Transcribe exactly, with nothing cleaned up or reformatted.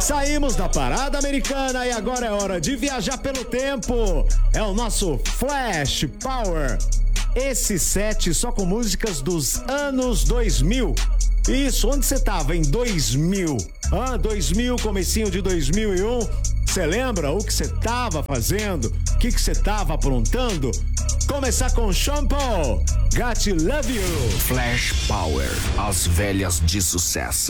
Saímos da parada americana e agora é hora de viajar pelo tempo. É o nosso Flash Power. Esse set só com músicas dos anos dois mil. Isso, onde você tava em dois mil? Ah, dois mil, comecinho de dois mil e um. Você lembra o que você tava fazendo? O que você tava aprontando? Começar com Sean Paul, Got to Love You. Flash Power, as velhas de sucesso.